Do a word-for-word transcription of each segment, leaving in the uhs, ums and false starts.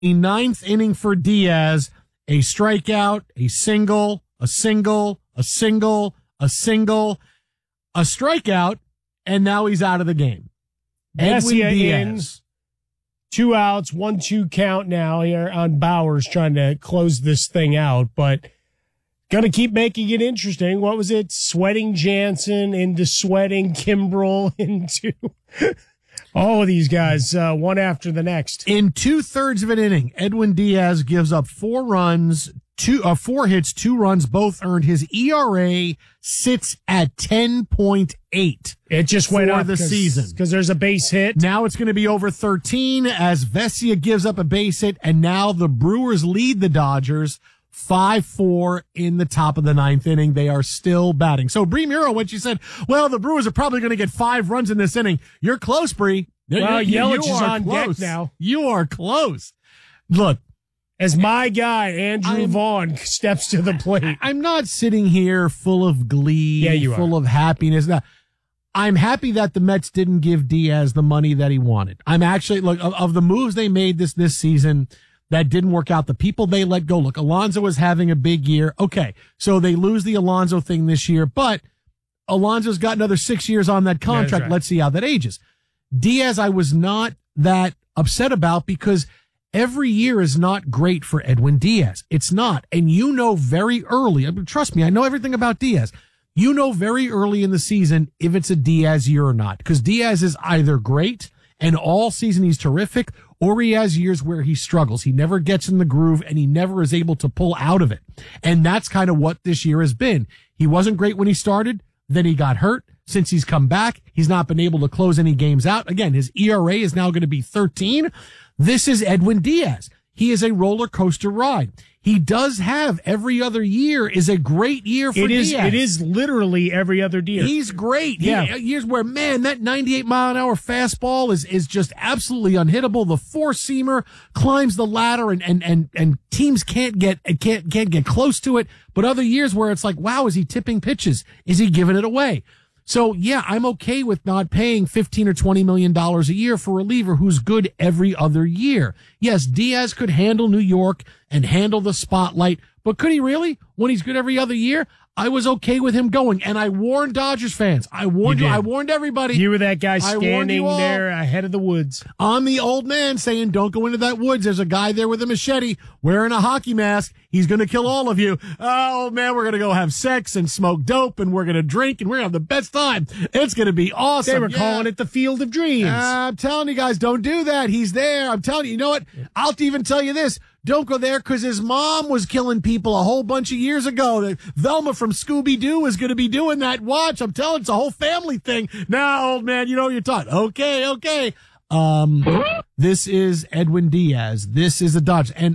The ninth inning for Diaz, a strikeout, a single, a single, a single, a single, a strikeout, and now he's out of the game. Edwin Diaz. Two outs, one two count now here on Bowers trying to close this thing out, but going to keep making it interesting. What was it? Sweating Jansen into sweating Kimbrel into all of these guys, uh, one after the next. In two-thirds of an inning, Edwin Diaz gives up four runs, two, uh, four hits, two runs, both earned. His E R A sits at ten point eight. It just went for up the season because there's a base hit. Now it's going to be over thirteen as Vesia gives up a base hit, and now the Brewers lead the Dodgers five four in the top of the ninth inning. They are still batting. So Bree Muro, when she said, well, the Brewers are probably going to get five runs in this inning, you're close, Bree. Well, you, Yelich you is on close. deck now. You are close. Look, as my guy, Andrew I'm, Vaughn, steps to the plate. I'm not sitting here full of glee, yeah, you full are. of happiness. Now, I'm happy that the Mets didn't give Diaz the money that he wanted. I'm actually, look, of, of the moves they made this, this season that didn't work out, the people they let go. Look, Alonso was having a big year. Okay, so they lose the Alonso thing this year, but Alonso's got another six years on that contract. Right. Let's see how that ages. Diaz, I was not that upset about because every year is not great for Edwin Diaz. It's not. And you know very early, I mean, trust me, I know everything about Diaz. You know very early in the season if it's a Diaz year or not, because Diaz is either great and all season he's terrific, or he has years where he struggles. He never gets in the groove and he never is able to pull out of it. And that's kind of what this year has been. He wasn't great when he started. Then he got hurt. Since he's come back, he's not been able to close any games out. Again, his E R A is now going to be thirteen. This is Edwin Diaz. He is a roller coaster ride. He does have every other year is a great year for it is, Diaz. It is literally every other year. He's great. Yeah. He, years where, man, that ninety-eight mile an hour fastball is, is just absolutely unhittable. The four seamer climbs the ladder and, and, and, and teams can't get, can't, can't get close to it. But other years where it's like, wow, is he tipping pitches? Is he giving it away? So, yeah, I'm okay with not paying fifteen or twenty million dollars a year for a reliever who's good every other year. Yes, Diaz could handle New York and handle the spotlight, but could he really when he's good every other year? I was okay with him going, and I warned Dodgers fans. I warned you. you I warned everybody. You were that guy standing there ahead of the woods. I'm the old man saying, don't go into that woods. There's a guy there with a machete wearing a hockey mask. He's going to kill all of you. Oh, man, we're going to go have sex and smoke dope, and we're going to drink, and we're going to have the best time. It's going to be awesome. They were yeah. calling it the Field of Dreams. Uh, I'm telling you guys, don't do that. He's there. I'm telling you. You know what? I'll even tell you this. Don't go there because his mom was killing people a whole bunch of years ago. Velma from Scooby-Doo is going to be doing that. Watch. I'm telling you, it's a whole family thing. Now, old man, you know what you're talking. Okay, okay. Um, this is Edwin Diaz. This is the Dodgers. And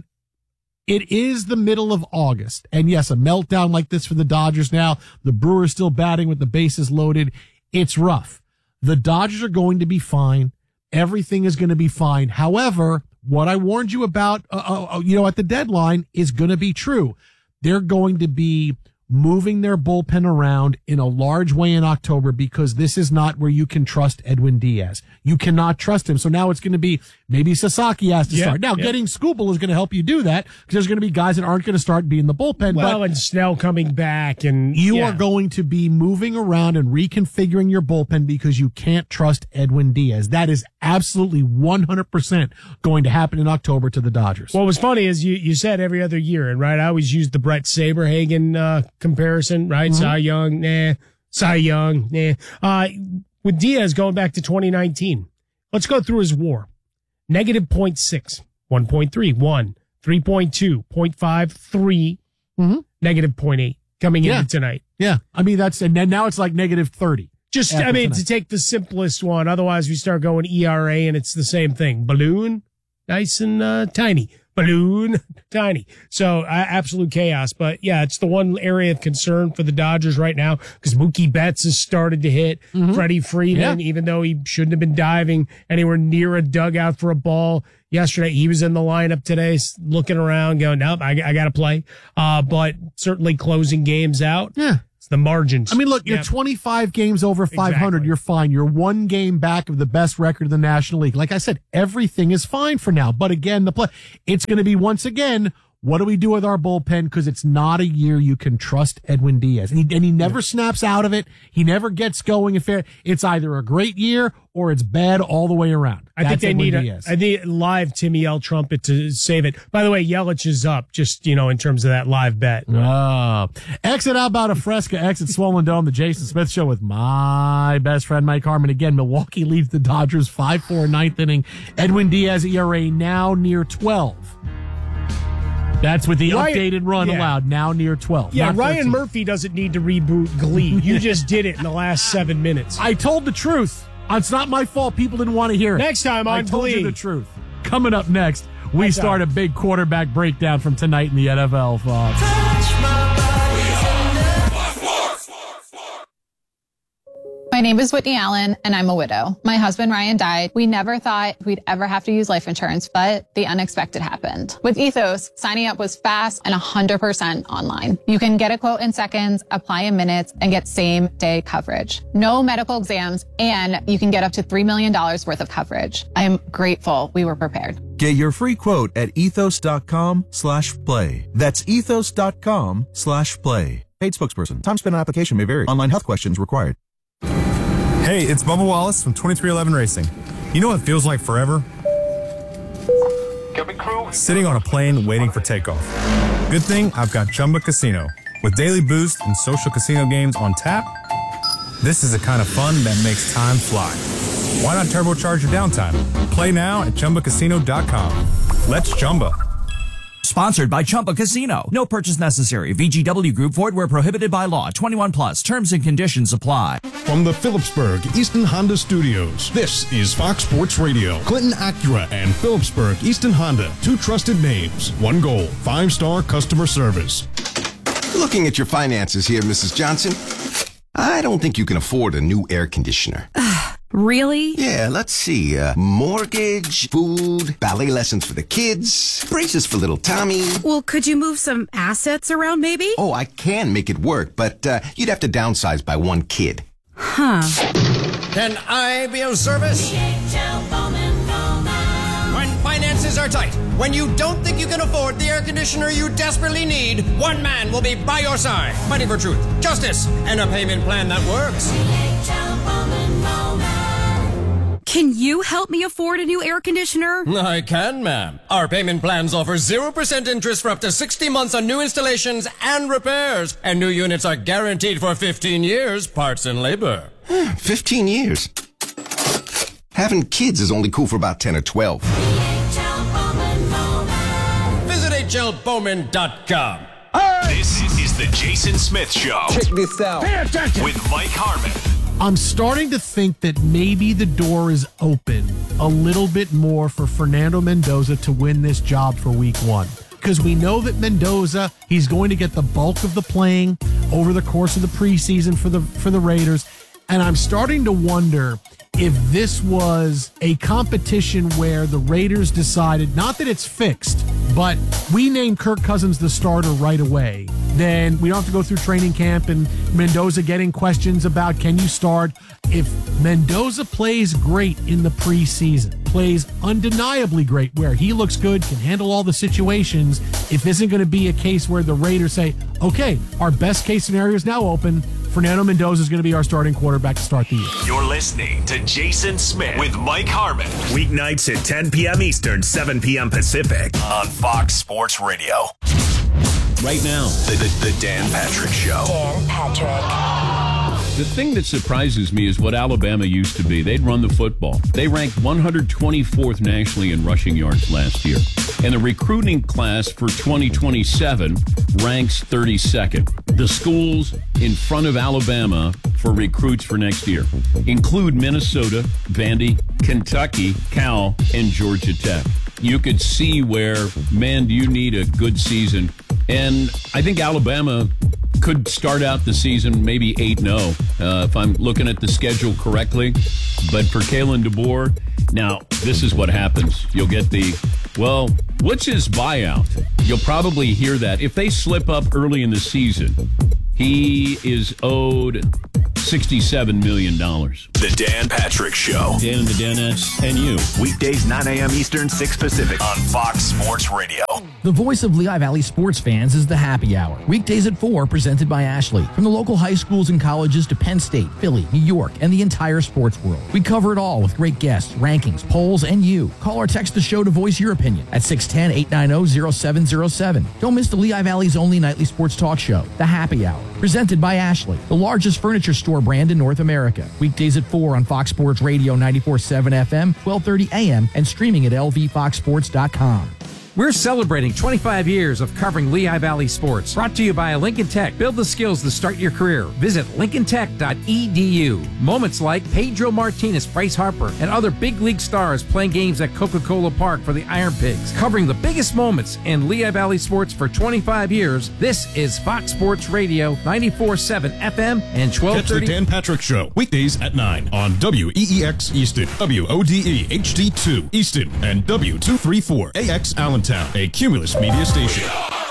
it is the middle of August. And yes, a meltdown like this for the Dodgers now. The Brewers still batting with the bases loaded. It's rough. The Dodgers are going to be fine. Everything is going to be fine. However, what I warned you about, uh, uh, you know, at the deadline is going to be true. They're going to be moving their bullpen around in a large way in October because this is not where you can trust Edwin Diaz. You cannot trust him. So now it's going to be maybe Sasaki has to yeah, start. Now, yeah. getting Skubal is going to help you do that because there's going to be guys that aren't going to start being the bullpen. Well, but and Snell coming back. and You yeah. are going to be moving around and reconfiguring your bullpen because you can't trust Edwin Diaz. That is absolutely one hundred percent going to happen in October to the Dodgers. What was funny is you, you said every other year, and right, I always used the Brett Saberhagen uh, comparison, right? Mm-hmm. Cy Young, nah. Cy Young, nah. Uh, with Diaz going back to twenty nineteen, let's go through his WAR. Negative zero point six, one point three, one, three point two, zero point five, three, mm-hmm. negative zero point eight coming yeah. into tonight. Yeah. I mean, that's, and then now it's like negative thirty. Just, I mean, tonight. To take the simplest one. Otherwise, we start going E R A and it's the same thing. Balloon, nice and uh, tiny. Balloon, tiny. So uh, absolute chaos. But yeah, it's the one area of concern for the Dodgers right now because Mookie Betts has started to hit. Mm-hmm. Freddie Freeman, yeah. even though he shouldn't have been diving anywhere near a dugout for a ball yesterday, he was in the lineup today looking around going, nope, I, I got to play. Uh, but certainly closing games out. Yeah. It's the margins. I mean, look, you're Yep. twenty-five games over five hundred. Exactly. You're fine. You're one game back of the best record in the National League. Like I said, everything is fine for now. But again, the play, it's going to be once again, what do we do with our bullpen? Because it's not a year you can trust Edwin Diaz. And he, and he never yeah. snaps out of it. He never gets going. And fair. It's either a great year or it's bad all the way around. I That's think they Edwin need a, Diaz. I think live Timmy L trumpet to save it. By the way, Yelich is up just, you know, in terms of that live bet. Oh. Exit out about a Fresca, exit Swollen Dome, the Jason Smith Show with my best friend Mike Harmon. Again, Milwaukee leads the Dodgers five four ninth inning. Edwin Diaz E R A now near twelve. That's with the Ryan, updated run yeah. allowed, now near twelve. Yeah, not Ryan thirteen. Murphy doesn't need to reboot Glee. You just did it in the last seven minutes. I told the truth. It's not my fault. People didn't want to hear it. Next time on I told Glee. you the truth. Coming up next, we Next start time. a big quarterback breakdown from tonight in the N F L, folks. My name is Whitney Allen, and I'm a widow. My husband, Ryan, died. We never thought we'd ever have to use life insurance, but the unexpected happened. With Ethos, signing up was fast and one hundred percent online. You can get a quote in seconds, apply in minutes, and get same-day coverage. No medical exams, and you can get up to three million dollars worth of coverage. I am grateful we were prepared. Get your free quote at ethos.com slash play. That's ethos.com slash play. Paid spokesperson. Time spent on application may vary. Online health questions required. Hey, it's Bubba Wallace from twenty-three eleven Racing. You know what feels like forever? Sitting on a plane waiting for takeoff. Good thing I've got Chumba Casino. With daily boost and social casino games on tap, this is the kind of fun that makes time fly. Why not turbocharge your downtime? Play now at Chumba Casino dot com. Let's Chumba. Sponsored by Chumba Casino. No purchase necessary. V G W Group. Void where prohibited by law. twenty-one plus. Terms and conditions apply. From the Phillipsburg Easton Honda Studios, this is Fox Sports Radio. Clinton Acura and Phillipsburg Easton Honda. Two trusted names. One goal. Five-star customer service. Looking at your finances here, Missus Johnson, I don't think you can afford a new air conditioner. Really? Yeah, let's see. Uh, mortgage, food, ballet lessons for the kids, braces for little Tommy. Well, could you move some assets around maybe? Oh, I can make it work, but uh, you'd have to downsize by one kid. Huh. Can I be of service? When finances are tight, when you don't think you can afford the air conditioner you desperately need, one man will be by your side, fighting for truth, justice, and a payment plan that works. Can you help me afford a new air conditioner? I can, ma'am. Our payment plans offer zero percent interest for up to sixty months on new installations and repairs. And new units are guaranteed for fifteen years, parts and labor. fifteen years? Having kids is only cool for about ten or twelve. Visit H L Bowman dot com. This is the Jason Smith Show. Check this out. Pay attention. With Mike Harmon. I'm starting to think that maybe the door is open a little bit more for Fernando Mendoza to win this job for week one. Because we know that Mendoza, he's going to get the bulk of the playing over the course of the preseason for the for the Raiders. And I'm starting to wonder if this was a competition where the Raiders decided, not that it's fixed, but we name Kirk Cousins the starter right away. Then we don't have to go through training camp and Mendoza getting questions about can you start. If Mendoza plays great in the preseason, plays undeniably great where he looks good, can handle all the situations, if this isn't going to be a case where the Raiders say, okay, our best case scenario is now open, Fernando Mendoza is going to be our starting quarterback to start the year. You're listening to Jason Smith with Mike Harmon. Weeknights at ten p.m. Eastern, seven p.m. Pacific on Fox Sports Radio. Right now, the, the, the Dan Patrick Show. Dan Patrick. The thing that surprises me is what Alabama used to be. They'd run the football. They ranked one hundred twenty-fourth nationally in rushing yards last year. And the recruiting class for twenty twenty-seven ranks thirty-second. The schools in front of Alabama for recruits for next year include Minnesota, Vandy, Kentucky, Cal, and Georgia Tech. You could see where, man, do you need a good season. And I think Alabama could start out the season maybe eight and oh, uh, if I'm looking at the schedule correctly. But for Kalen DeBoer, now, this is what happens. You'll get the, well, what's his buyout? You'll probably hear that. If they slip up early in the season, He is owed sixty-seven million dollars. The Dan Patrick Show. Dan and the Danettes and you. Weekdays nine a.m. Eastern, six Pacific on Fox Sports Radio. The voice of Lehigh Valley sports fans is the Happy Hour. Weekdays at four, presented by Ashley. From the local high schools and colleges to Penn State, Philly, New York, and the entire sports world. We cover it all with great guests, rankings, polls, and you. Call or text the show to voice your opinion at six one zero, eight nine zero, zero seven zero seven. Don't miss the Lehigh Valley's only nightly sports talk show, The Happy Hour. Presented by Ashley, the largest furniture store brand in North America. Weekdays at four on Fox Sports Radio ninety-four point seven F M, twelve thirty A M, and streaming at L V fox sports dot com. We're celebrating twenty-five years of covering Lehigh Valley sports. Brought to you by Lincoln Tech. Build the skills to start your career. Visit lincoln tech dot e d u. Moments like Pedro Martinez, Bryce Harper, and other big league stars playing games at Coca-Cola Park for the Iron Pigs. Covering the biggest moments in Lehigh Valley sports for twenty-five years. This is Fox Sports Radio, ninety-four point seven F M and twelve thirty. Catch the Dan Patrick Show, weekdays at nine on W E E X Easton, W O D E H D two Easton, and W two thirty-four A X Allentown, a Cumulus media station.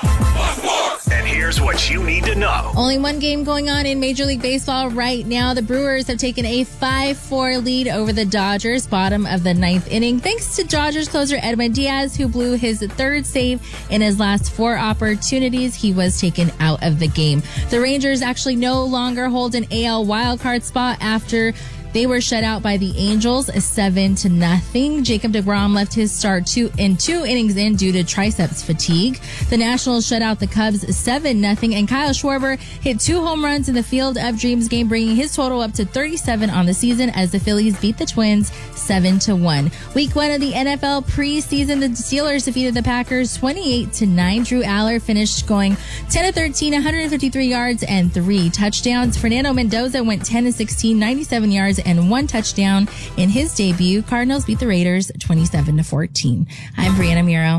And here's what you need to know. Only one game going on in Major League Baseball right now. The Brewers have taken a five four lead over the Dodgers, bottom of the ninth inning, thanks to Dodgers closer Edwin Diaz, who blew his third save in his last four opportunities. He was taken out of the game. The Rangers actually no longer hold an A L wildcard spot after they were shut out by the Angels, seven to nothing. Jacob deGrom left his start two in two innings in due to triceps fatigue. The Nationals shut out the Cubs seven nothing, and Kyle Schwarber hit two home runs in the Field of Dreams game, bringing his total up to thirty-seven on the season as the Phillies beat the Twins seven to one. Week one of the N F L preseason, the Steelers defeated the Packers twenty-eight to nine. Drew Aller finished going ten of thirteen, one hundred fifty-three yards and three touchdowns. Fernando Mendoza went ten of sixteen, ninety-seven yards and one touchdown in his debut. Cardinals beat the Raiders twenty-seven to fourteen. I'm Brianna Muro.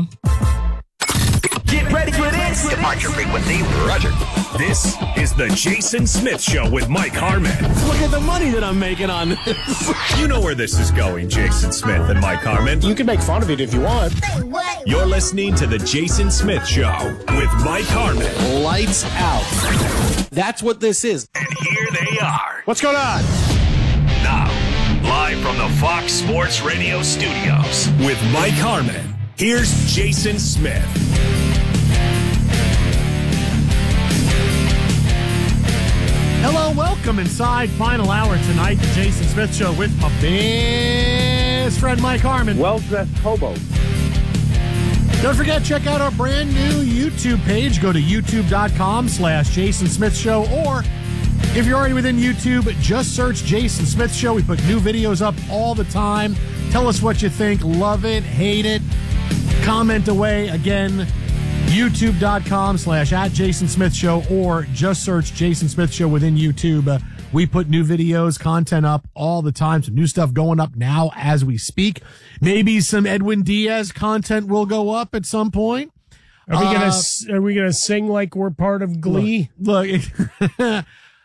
Get ready for this. Departure frequency, Roger. This is the Jason Smith Show with Mike Harmon. Look at the money that I'm making on this. You know where this is going, Jason Smith and Mike Harmon. You can make fun of it if you want. You're listening to the Jason Smith Show with Mike Harmon. Lights out. That's what this is. And here they are. What's going on? Now, live from the Fox Sports Radio studios with Mike Harmon, here's Jason Smith. Hello, welcome inside final hour tonight, the Jason Smith Show with my best friend Mike Harmon. Well-dressed hobo. Don't forget, check out our brand new YouTube page. Go to youtube.com slash Jason Smith Show, or if you're already within YouTube, just search Jason Smith Show. We put new videos up all the time. Tell us what you think. Love it, hate it. Comment away. Again, youtube.com slash at Jason Smith Show, or just search Jason Smith Show within YouTube. Uh, we put new videos, content up all the time. Some new stuff going up now as we speak. Maybe some Edwin Diaz content will go up at some point. Are we gonna Uh, Are we gonna sing like we're part of Glee? Look, look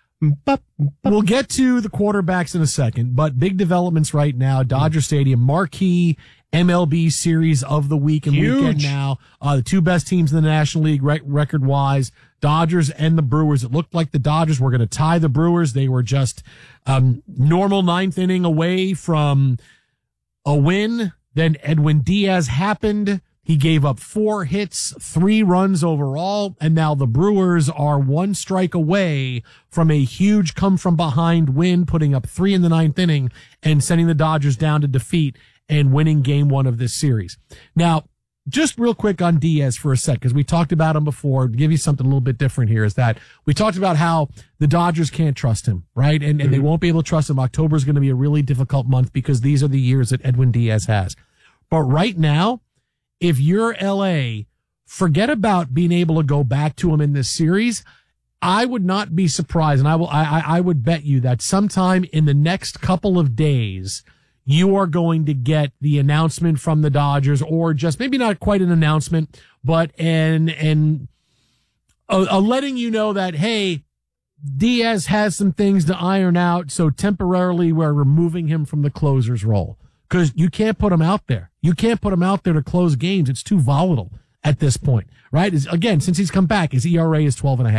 we'll get to the quarterbacks in a second, but big developments right now. Dodger Stadium, marquee M L B series of the week and Huge. weekend now. Uh, the two best teams in the National League rec- record-wise, Dodgers and the Brewers. It looked like the Dodgers were going to tie the Brewers. They were just um, normal ninth inning away from a win. Then Edwin Diaz happened. He gave up four hits, three runs overall, and now the Brewers are one strike away from a huge come-from-behind win, putting up three in the ninth inning and sending the Dodgers down to defeat and winning game one of this series. Now, just real quick on Diaz for a sec, because we talked about him before. To give you something a little bit different here is that we talked about how the Dodgers can't trust him, right? And, and mm-hmm. they won't be able to trust him. October is going to be a really difficult month because these are the years that Edwin Diaz has. But right now, if you're L A, forget about being able to go back to him in this series. I would not be surprised, and I will. I, I would bet you that sometime in the next couple of days, you are going to get the announcement from the Dodgers, or just maybe not quite an announcement, but an and a, a letting you know that, hey, Diaz has some things to iron out, so temporarily we're removing him from the closer's role. Because you can't put him out there. You can't put him out there to close games. It's too volatile at this point, right? Again, since he's come back, his E R A is twelve and a half.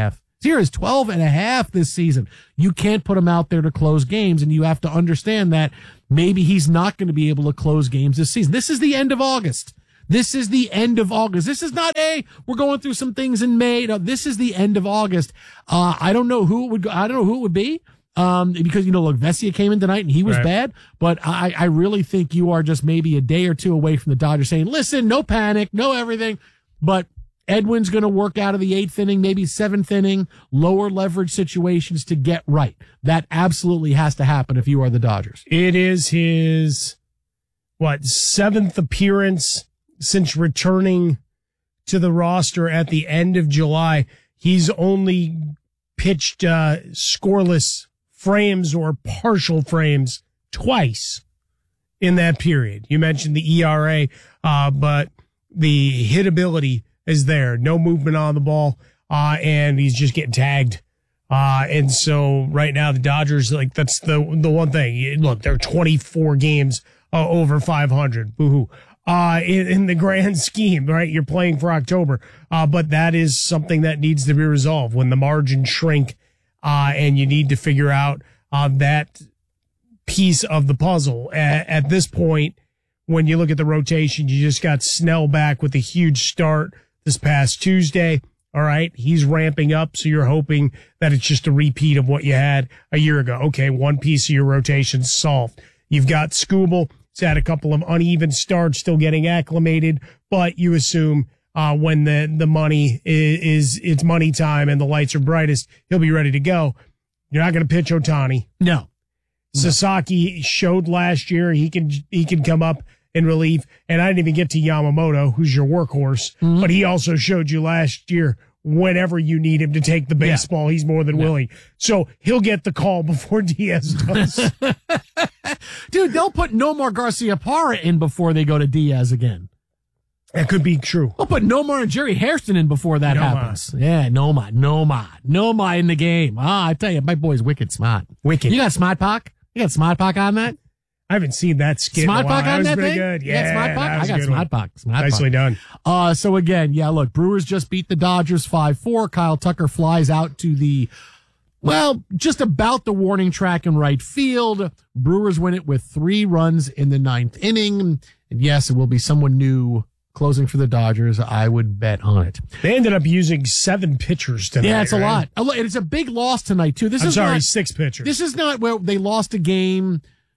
Here is twelve and a half this season. You can't put him out there to close games, and you have to understand that maybe he's not going to be able to close games this season. This is the end of August. This is the end of August. This is not, hey, we're going through some things in May. No, this is the end of August. Uh, I don't know who it would go. I don't know who it would be. Um, because, you know, look, Vesia came in tonight and he was Right. bad, but I, I really think you are just maybe a day or two away from the Dodgers saying, listen, no panic, no everything, but Edwin's going to work out of the eighth inning, maybe seventh inning, lower leverage situations to get right. That absolutely has to happen if you are the Dodgers. It is his, what, seventh appearance since returning to the roster at the end of July. He's only pitched uh, scoreless frames or partial frames twice in that period. You mentioned the E R A, uh, but the hitability is there. No movement on the ball, uh, and he's just getting tagged. Uh, and so right now the Dodgers, like, that's the the one thing. Look, they're twenty-four games uh, over five hundred. Boo-hoo. Uh, in, in the grand scheme, right? You're playing for October. Uh, but that is something that needs to be resolved when the margins shrink, uh, and you need to figure out, uh, that piece of the puzzle. At, at this point, when you look at the rotation, you just got Snell back with a huge start this past Tuesday. All right. He's ramping up. So you're hoping that it's just a repeat of what you had a year ago. Okay. One piece of your rotation solved. You've got Skubal. He's had a couple of uneven starts, still getting acclimated, but you assume, uh, when the, the money is, is, it's money time and the lights are brightest, he'll be ready to go. You're not going to pitch Ohtani. No. Sasaki showed last year he can, he can come up in relief. And I didn't even get to Yamamoto, who's your workhorse, mm-hmm. but he also showed you last year whenever you need him to take the baseball, yeah. he's more than yeah. willing. So he'll get the call before Diaz does. Dude, they'll put Nomar Garciaparra in before they go to Diaz again. That could be true. They'll put Nomar and Jerry Hairston in before that Nomar. happens. Yeah, Nomar, Nomar, Nomar in the game. Ah, I tell you, my boy's wicked smart. Wicked. You got Smart Pock? You got Smart Pock on that? I haven't seen that skit. Smart Pock on that, that thing? Good. Yeah, Smart Pock. I got Smart Pock. Smart Nicely Pock. done. Uh, so again, yeah, look, Brewers just beat the Dodgers five four. Kyle Tucker flies out to the, well, just about the warning track in right field. Brewers win it with three runs in the ninth inning. And yes, it will be someone new closing for the Dodgers. I would bet on it. They ended up using seven pitchers tonight. Yeah, it's a right? lot. And it's a big loss tonight, too. This I'm is sorry, not, six pitchers. This is not where they lost a game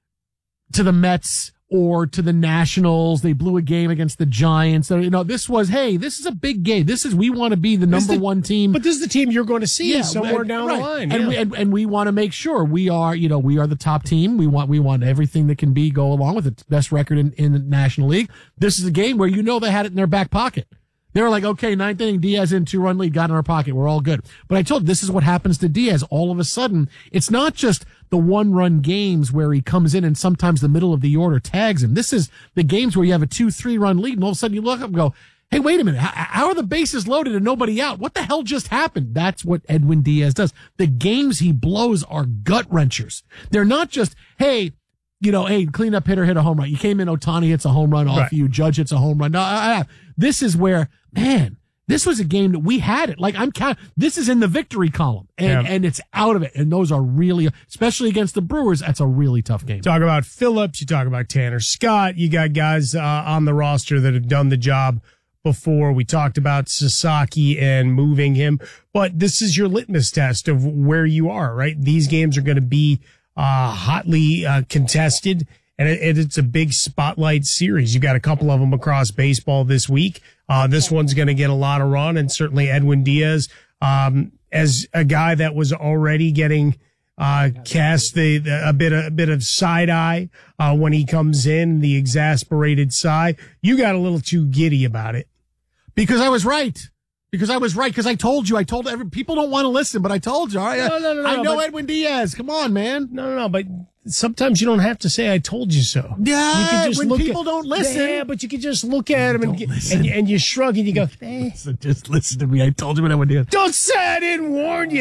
to the Mets or to the Nationals. They blew a game against the Giants. So, you know, this was, hey, this is a big game. This is, we want to be the number the, one team. But this is the team you're going to see yeah, somewhere and, down right. the line. And, yeah. we, and, and we want to make sure we are, you know, we are the top team. We want, we want everything that can be go along with it. Best record in, in the National League. This is a game where, you know, they had it in their back pocket. They were like, okay, ninth inning, Diaz in, two run lead, got in our pocket. We're all good. But I told you, this is what happens to Diaz. All of a sudden, it's not just the one run games where he comes in and sometimes the middle of the order tags him. This is the games where you have a two, three run lead and all of a sudden you look up and go, hey, wait a minute. How, how are the bases loaded and nobody out? What the hell just happened? That's what Edwin Diaz does. The games he blows are gut wrenchers. They're not just, hey, you know, hey, cleanup hitter hit a home run. You came in, Ohtani hits a home run off right. you. Judge hits a home run. No, I, I, this is where, man, this was a game that we had it. Like I'm count. This is in the victory column, and yeah. and it's out of it. And those are really, especially against the Brewers, that's a really tough game. Talk about Phillips. You talk about Tanner Scott. You got guys uh, on the roster that have done the job before. We talked about Sasaki and moving him, but this is your litmus test of where you are. Right, these games are going to be uh, hotly uh, contested. And it, it's a big spotlight series. You got a couple of them across baseball this week. Uh, this one's going to get a lot of run, and certainly Edwin Diaz, um, as a guy that was already getting, uh, cast the, the a bit, a bit of side eye, uh, when he comes in, the exasperated side. You got a little too giddy about it. Because I was right. Because I was right. Because I told you. I told every people don't want to listen, but I told you. All right. No, no, no, no, I know but, Edwin Diaz. Come on, man. No, no, no. But sometimes you don't have to say "I told you so." Yeah. You can just when look people at, don't listen. Yeah, but you can just look at him and, and and you shrug and you go, eh. Listen, just listen to me. I told you what I would do. Don't say I didn't warn you.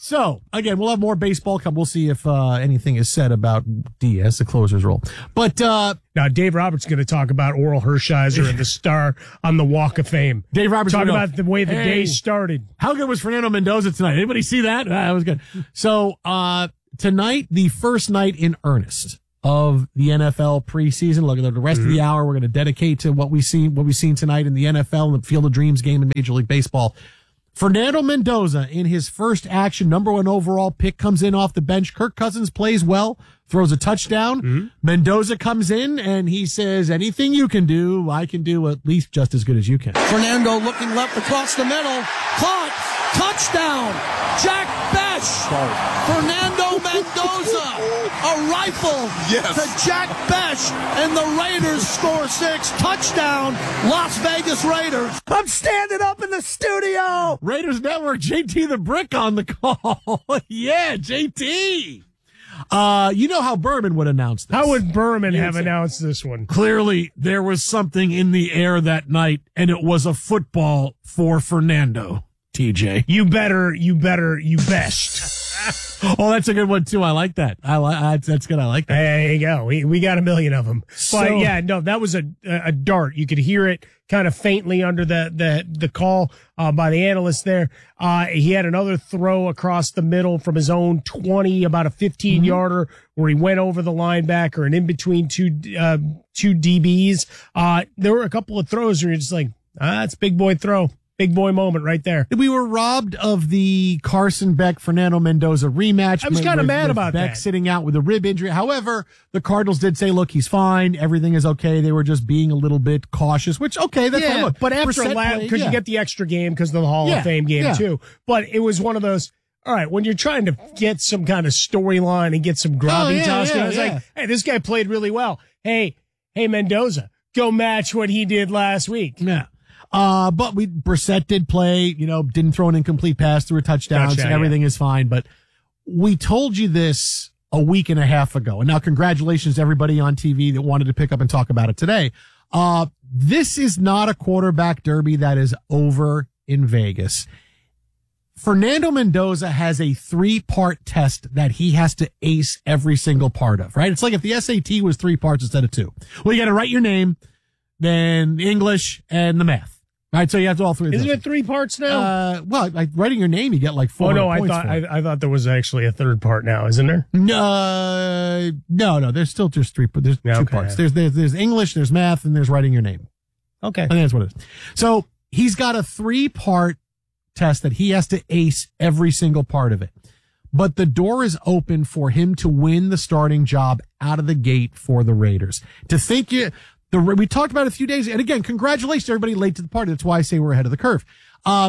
So, again, we'll have more baseball come. We'll see if uh, anything is said about Diaz, the closer's role. But uh, now Dave Roberts is going to talk about Oral Hershiser and the star on the Walk of Fame. Dave Roberts talk go, about the way the hey, day started. How good was Fernando Mendoza tonight? Anybody see that? Ah, that was good. So uh, tonight, the first night in earnest of the N F L preseason. Look at the rest mm-hmm. of the hour. We're going to dedicate to what we see, what we've seen tonight in the N F L and the Field of Dreams game in Major League Baseball. Fernando Mendoza, in his first action, number one overall pick, comes in off the bench. Kirk Cousins plays well, throws a touchdown. Mm-hmm. Mendoza comes in and he says, anything you can do, I can do at least just as good as you can. Fernando looking left across the middle. Caught. Touchdown. Jack Besh. Sorry. Fernando Mendoza. A rifle yes. to Jack Besh. And the Raiders score six. Touchdown. Las Vegas Raiders. I'm standing up in the studio. Raiders Network, J T the Brick on the call. Yeah, J T. Uh, you know how Berman would announce this. How would Berman have say, announced this one? Clearly, there was something in the air that night, and it was a football for Fernando. T J, you better, you better, you best. Oh, that's a good one too. I like that. I like that's good. I like that. There you go. We we got a million of them. So, but yeah, no, that was a a dart. You could hear it kind of faintly under the the the call uh, by the analyst there. Uh, he had another throw across the middle from his own twenty, about a fifteen mm-hmm. yarder, where he went over the linebacker and in between two uh, two D Bs. Uh, there were a couple of throws where you're just like, ah, that's big boy throw. Big boy moment right there. We were robbed of the Carson Beck Fernando Mendoza rematch. I was kind of mad with about Beck that. sitting out with a rib injury. However, the Cardinals did say, "Look, he's fine. Everything is okay." They were just being a little bit cautious, which okay, that's yeah. fine. Look, but after a lap, because yeah. you get the extra game because of the Hall yeah. of Fame game yeah. too. But it was one of those. All right, when you're trying to get some kind of storyline and get some gravitas, oh, yeah, yeah, I was yeah. like, "Hey, this guy played really well. Hey, hey, Mendoza, go match what he did last week." Yeah. Uh, but we, Brissett did play, you know, didn't throw an incomplete pass, threw a touchdown, Touchdown, so everything yeah. is fine. But we told you this a week and a half ago. And now congratulations to everybody on T V that wanted to pick up and talk about it today. Uh, this is not a quarterback derby that is over in Vegas. Fernando Mendoza has a three-part test that he has to ace every single part of, right? It's like if the S A T was three parts instead of two. Well, you got to write your name, then English, and the math. All right, so you have to all three. Of Isn't those. it three parts now? Uh, well, like writing your name, you get like four. Oh no, I points thought for it. I, I thought there was actually a third part now, isn't there? No, no, no. There's still just three. There's Yeah, two okay. parts. There's, there's there's English, there's math, and there's writing your name. Okay, I think that's what it is. So he's got a three part test that he has to ace every single part of it. But the door is open for him to win the starting job out of the gate for the Raiders. To think you. The, we talked about it a few days, and again, congratulations to everybody late to the party. That's why I say we're ahead of the curve. Uh,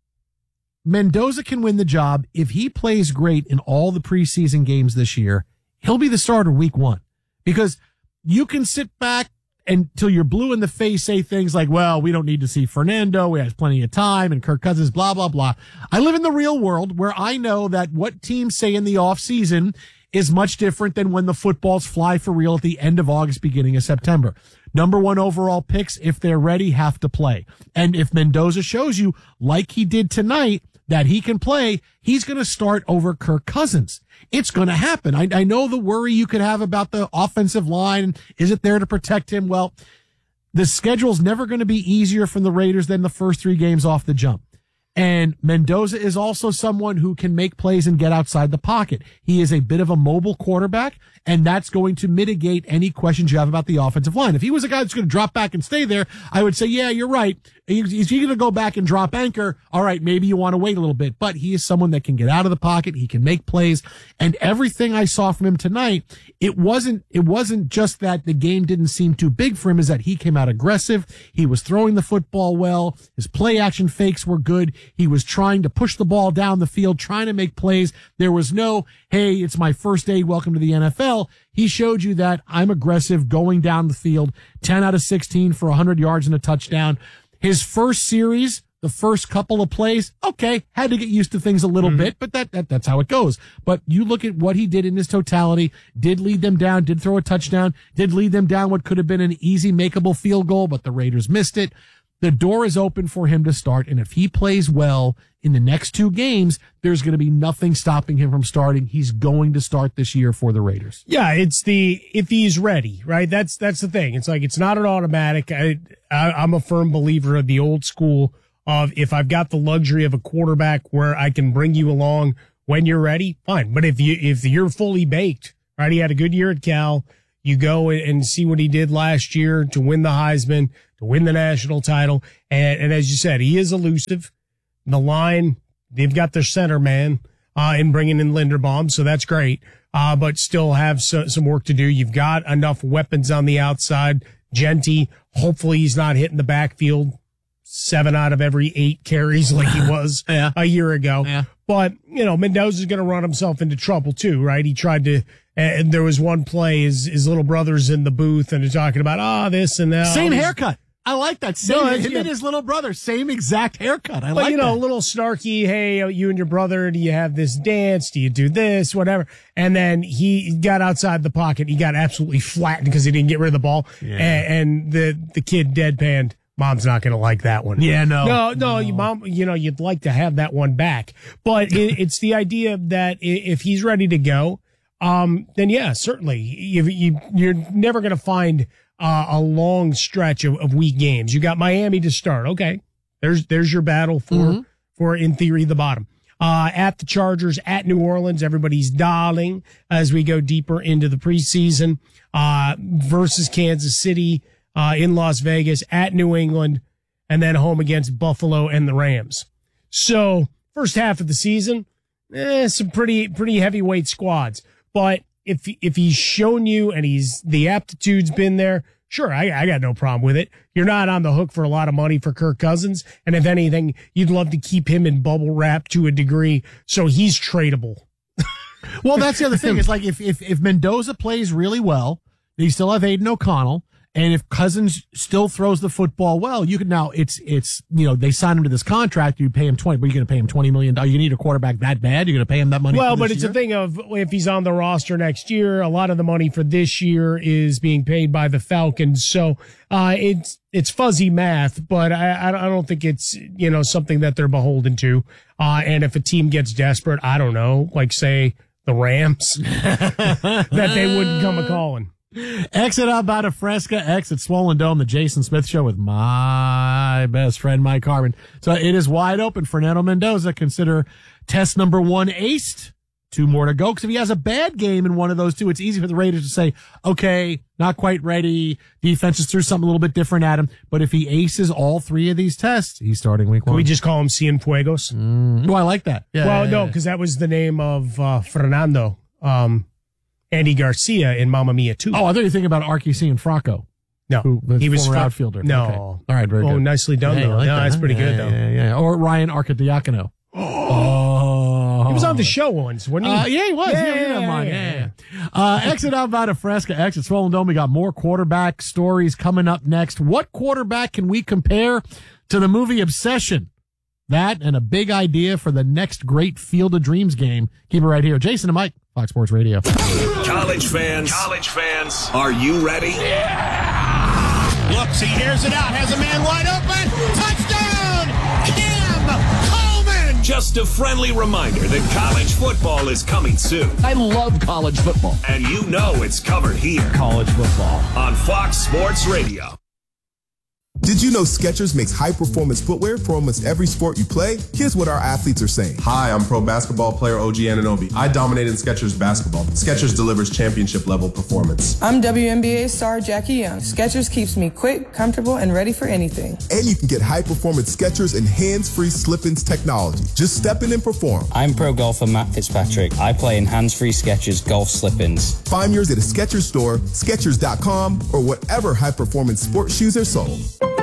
Mendoza can win the job. If he plays great in all the preseason games this year, he'll be the starter week one. Because you can sit back until you're blue in the face, say things like, well, we don't need to see Fernando. We have plenty of time, and Kirk Cousins, blah, blah, blah. I live in the real world where I know that what teams say in the offseason is much different than when the footballs fly for real at the end of August, beginning of September. Number one overall picks, if they're ready, have to play. And if Mendoza shows you, like he did tonight, that he can play, he's going to start over Kirk Cousins. It's going to happen. I, I know the worry you could have about the offensive line. Is it there to protect him? Well, the schedule's never going to be easier from the Raiders than the first three games off the jump. And Mendoza is also someone who can make plays and get outside the pocket. He is a bit of a mobile quarterback, and that's going to mitigate any questions you have about the offensive line. If he was a guy that's going to drop back and stay there, I would say, yeah, you're right. Is he going to go back and drop anchor? All right, maybe you want to wait a little bit. But he is someone that can get out of the pocket. He can make plays. And everything I saw from him tonight, it wasn't, it wasn't just that the game didn't seem too big for him, is that he came out aggressive. He was throwing the football well. His play action fakes were good. He was trying to push the ball down the field, trying to make plays. There was no, hey, it's my first day, welcome to the N F L. He showed you that I'm aggressive going down the field, ten out of sixteen for one hundred yards and a touchdown. His first series, the first couple of plays, okay, had to get used to things a little mm-hmm. bit, but that, that that's how it goes. But you look at what he did in his totality, did lead them down, did throw a touchdown, did lead them down what could have been an easy makeable field goal, but the Raiders missed it. the door is open for him to start. And if he plays well in the next two games, there's going to be nothing stopping him from starting. He's going to start this year for the Raiders. Yeah, it's the if he's ready, right? That's that's the thing. It's like it's not an automatic. I, I I'm a firm believer of the old school of if I've got the luxury of a quarterback where I can bring you along when you're ready, fine. But if you if you're fully baked, right? He had a good year at Cal. You go and see what he did last year to win the Heisman, to win the national title. And, and as you said, he is elusive. The line, they've got their center man uh, in bringing in Linderbaum, so that's great. Uh, but still have so, some work to do. You've got enough weapons on the outside. Genty, hopefully he's not hitting the backfield seven out of every eight carries like he was yeah. a year ago. Yeah. But, you know, Mendoza's going to run himself into trouble too, right? He tried to, and there was one play, his, his little brother's in the booth and they're talking about, ah, oh, this and that. Same haircut. I like that. Same, No, him yeah. and his little brother, same exact haircut. I But, like you know, that. a little snarky, hey, you and your brother, do you have this dance? Do you do this? Whatever. And then he got outside the pocket. He got absolutely flattened because he didn't get rid of the ball. Yeah. And, and the, the kid deadpanned. Mom's not going to like that one. Yeah, no. No, no, you mom, you know, you'd like to have that one back. But it, it's the idea that i- if he's ready to go, um, then yeah, certainly. You, you, you're never going to find uh, a long stretch of, of weak games. You got Miami to start. Okay. There's, there's your battle for, Mm-hmm. for in theory, the bottom. Uh, at the Chargers, at New Orleans, everybody's darling as we go deeper into the preseason, uh, versus Kansas City. Uh, in Las Vegas, at New England, and then home against Buffalo and the Rams. So first half of the season, eh, some pretty, pretty heavyweight squads. But if, if he's shown you and he's, the aptitude's been there, sure, I, I got no problem with it. You're not on the hook for a lot of money for Kirk Cousins. And if anything, you'd love to keep him in bubble wrap to a degree. So he's tradable. Well, that's the other thing. It's like if, if, if Mendoza plays really well, you still have Aiden O'Connell. And if Cousins still throws the football well, you can now it's it's you know they sign him to this contract. You pay him twenty, but you're going to pay him twenty million dollars. You need a quarterback that bad. You're going to pay him that money. Well, for but this it's year? a thing of if he's on the roster next year, a lot of the money for this year is being paid by the Falcons. So uh, it's it's fuzzy math, but I I don't think it's you know something that they're beholden to. Uh, and if a team gets desperate, I don't know, like say the Rams, that they wouldn't come a calling. Exit out by Fresca, exit Swollen Dome, the Jason Smith Show with my best friend, Mike Harmon. So it is wide open. Fernando Mendoza, consider test number one aced. Two more to go. Because if he has a bad game in one of those two, it's easy for the Raiders to say, okay, not quite ready. Defense just threw something a little bit different at him. But if he aces all three of these tests, he's starting week Can one. we just call him Cienfuegos? Mm. Oh, I like that. Yeah, well, yeah, no, yeah. because that was the name of uh, Fernando. Um, Andy Garcia in Mamma Mia two. Oh, I thought you were thinking about Archie Cienfuegos. No, Who, the he was former fr- outfielder. No. Okay. All right, very oh, good. nicely done, Yeah, you though. like no, that, that's huh? pretty yeah, good, yeah, though. Yeah, yeah. Or Ryan Arcidiacono. Oh. He was on the show once, wasn't he? Uh, yeah, he was. Yeah, Yeah, yeah, yeah, yeah, yeah, yeah, yeah. Uh, exit out by Fresca, exit Swollen Dome. We got more quarterback stories coming up next. What quarterback can we compare to the movie Obsession? That and a big idea for the next great Field of Dreams game. Keep it right here. Jason and Mike, Fox Sports Radio. College fans, college fans, are you ready? Yeah! Looks, he hears it out, has a man wide open. Touchdown! Cam Coleman! Just a friendly reminder that college football is coming soon. I love college football. And you know it's covered here. College football. On Fox Sports Radio. Did you know Skechers makes high-performance footwear for almost every sport you play? Here's what our athletes are saying. Hi, I'm pro basketball player O G Anunoby. I dominate in Skechers basketball. Skechers delivers championship-level performance. I'm W N B A star Jackie Young. Skechers keeps me quick, comfortable, and ready for anything. And you can get high-performance Skechers and hands-free slip-ins technology. Just step in and perform. I'm pro golfer Matt Fitzpatrick. I play in hands-free Skechers golf slip-ins. Find yours at a Skechers store, Skechers dot com, or whatever high-performance sports shoes are sold.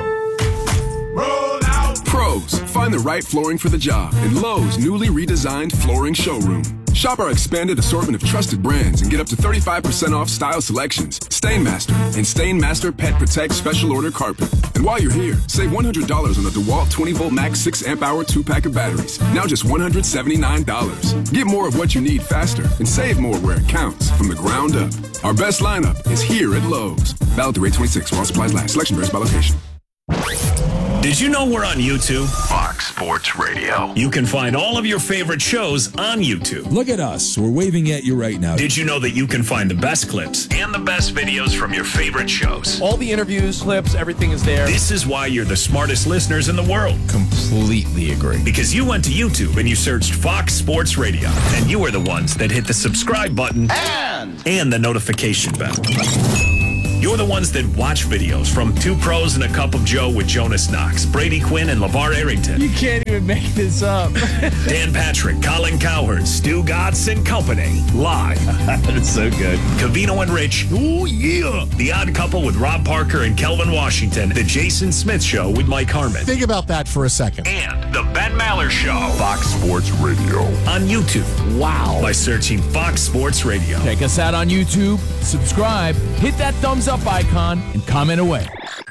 Pros, find the right flooring for the job in Lowe's newly redesigned flooring showroom. Shop our expanded assortment of trusted brands and get up to thirty-five percent off style selections, Stainmaster, and Stainmaster Pet Protect Special Order Carpet. And while you're here, save one hundred dollars on the DeWalt twenty volt max six amp hour two pack of batteries. Now just one hundred seventy-nine dollars. Get more of what you need faster and save more where it counts from the ground up. Our best lineup is here at Lowe's. Valid through eight twenty-six while supplies last. Selection varies by location. Did you know we're on YouTube? Fox Sports Radio. You can find all of your favorite shows on YouTube. Look at us. We're waving at you right now. Did you know that you can find the best clips and the best videos from your favorite shows? All the interviews, clips, everything is there. This is why you're the smartest listeners in the world. Completely agree. Because you went to YouTube and you searched Fox Sports Radio. And you are the ones that hit the subscribe button And, and the notification bell. You're the ones that watch videos from Two Pros and a Cup of Joe with Jonas Knox, Brady Quinn, and LeVar Arrington. You can't even make this up. Dan Patrick, Colin Cowherd, Stu Gatz and Company. Live. That's so good. Cavino and Rich. Oh, yeah. The Odd Couple with Rob Parker and Kelvin Washington. The Jason Smith Show with Mike Harmon. Think about that for a second. And The Ben Maller Show. Fox Sports Radio. On YouTube. Wow. By searching Fox Sports Radio. Check us out on YouTube, subscribe, hit that thumbs up icon, and comment away.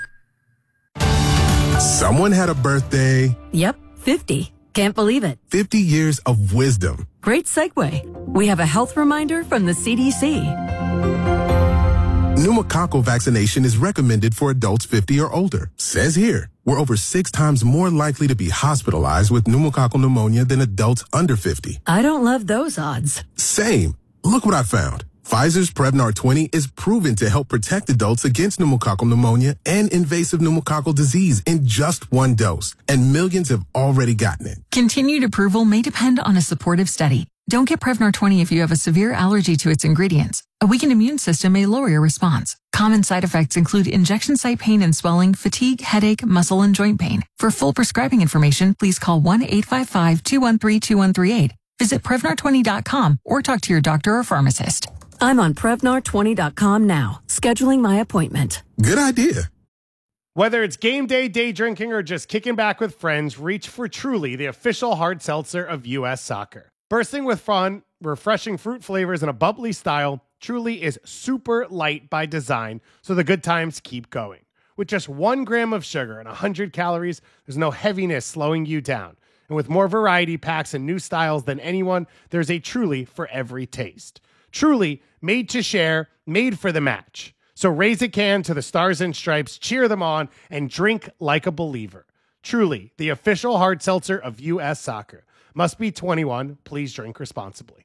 Someone had a birthday. Yep, fifty. Can't believe it. fifty years of wisdom. Great segue. We have a health reminder from the C D C. Pneumococcal vaccination is recommended for adults fifty or older. Says here, we're over six times more likely to be hospitalized with pneumococcal pneumonia than adults under fifty. I don't love those odds. Same. Look what I found. Pfizer's Prevnar twenty is proven to help protect adults against pneumococcal pneumonia and invasive pneumococcal disease in just one dose, and millions have already gotten it. Continued approval may depend on a supportive study. Don't get Prevnar twenty if you have a severe allergy to its ingredients. A weakened immune system may lower your response. Common side effects include injection site pain and swelling, fatigue, headache, muscle, and joint pain. For full prescribing information, please call one eight five five, two one three, two one three eight. Visit Prevnar twenty dot com or talk to your doctor or pharmacist. I'm on Prevnar twenty dot com now, scheduling my appointment. Good idea. Whether it's game day, day drinking, or just kicking back with friends, reach for Truly, the official hard seltzer of U S Soccer. Bursting with fun, refreshing fruit flavors, and a bubbly style, Truly is super light by design, so the good times keep going. With just one gram of sugar and one hundred calories, there's no heaviness slowing you down. And with more variety packs and new styles than anyone, there's a Truly for every taste. Truly, made to share, made for the match. So raise a can to the Stars and Stripes, cheer them on, and drink like a believer. Truly, the official hard seltzer of U S Soccer. Must be twenty-one. Please drink responsibly.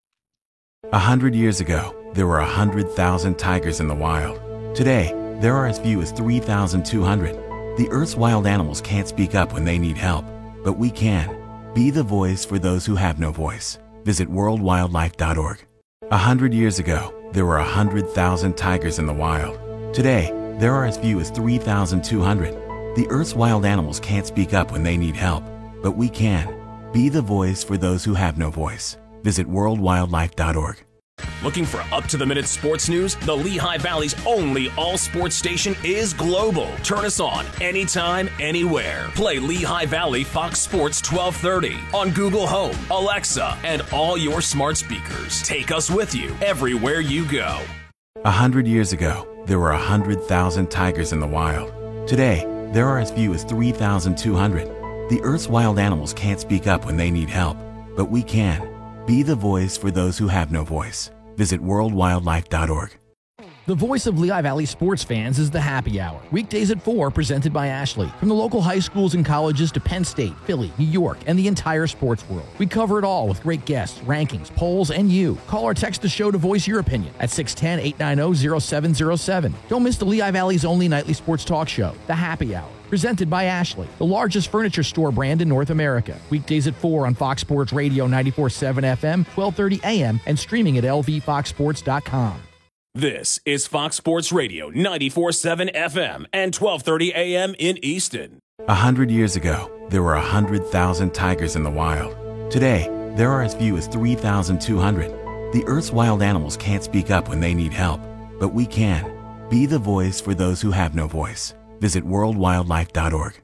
A hundred years ago, there were a hundred thousand tigers in the wild. Today, there are as few as three thousand two hundred. The Earth's wild animals can't speak up when they need help, but we can. Be the voice for those who have no voice. Visit world wildlife dot org. A hundred years ago, there were a hundred thousand tigers in the wild. Today, there are as few as three thousand two hundred. The Earth's wild animals can't speak up when they need help, but we can. Be the voice for those who have no voice. Visit world wildlife dot org. Looking for up-to-the-minute sports news? The Lehigh Valley's only all-sports station is global. Turn us on anytime, anywhere. Play Lehigh Valley Fox Sports twelve thirty on Google Home, Alexa, and all your smart speakers. Take us with you everywhere you go. A hundred years ago, there were a hundred thousand tigers in the wild. Today, there are as few as three thousand two hundred. The Earth's wild animals can't speak up when they need help, but we can. Be the voice for those who have no voice. Visit world wildlife dot org. The voice of Lehigh Valley sports fans is the Happy Hour. Weekdays at four, presented by Ashley. From the local high schools and colleges to Penn State, Philly, New York, and the entire sports world. We cover it all with great guests, rankings, polls, and you. Call or text the show to voice your opinion at six one zero, eight nine zero, zero seven zero seven. Don't miss the Lehigh Valley's only nightly sports talk show, The Happy Hour. Presented by Ashley, the largest furniture store brand in North America. Weekdays at four on Fox Sports Radio ninety-four point seven F M, twelve thirty A M, and streaming at L V fox sports dot com. This is Fox Sports Radio ninety-four point seven F M and twelve thirty A M in Easton. A hundred years ago, there were a hundred thousand tigers in the wild. Today, there are as few as three thousand two hundred. The Earth's wild animals can't speak up when they need help, but we can. Be the voice for those who have no voice. Visit world wildlife dot org.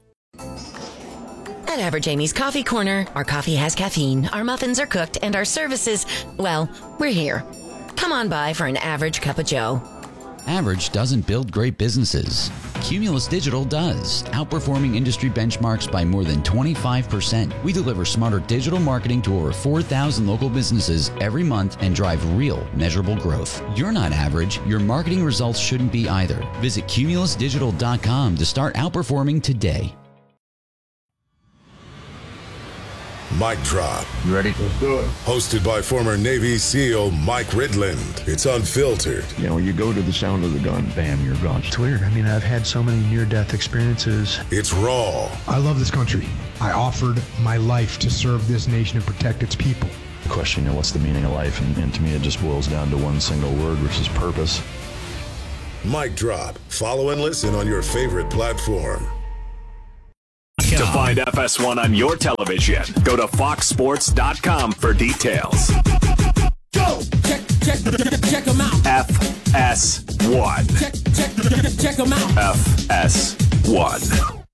At Average Amy's Coffee Corner, our coffee has caffeine, our muffins are cooked, and our services, well, we're here. Come on by for an average cup of joe. Average doesn't build great businesses. Cumulus Digital does, outperforming industry benchmarks by more than twenty-five percent. We deliver smarter digital marketing to over four thousand local businesses every month and drive real, measurable growth. You're not average. Your marketing results shouldn't be either. Visit cumulus digital dot com to start outperforming today. Mic Drop. You ready? Let's do it. Hosted by former Navy SEAL Mike Ridland. It's unfiltered. You know, you go to the sound of the gun, bam, you're gone. It's weird. I mean, I've had so many near-death experiences. It's raw. I love this country. I offered my life to serve this nation and protect its people. Question, you know, what's the meaning of life? And, and to me, it just boils down to one single word, which is purpose. Mic Drop. Follow and listen on your favorite platform. To find F S one on your television, go to fox sports dot com for details. Go! Check, check, check, check them out. F S one. Check, check, check them out. F S one.